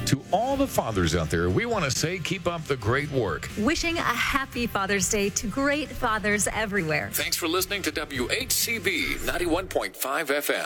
To all the fathers out there, we want to say keep up the great work. Wishing a happy Father's Day to great fathers everywhere. Thanks for listening to WHCB 91.5 FM.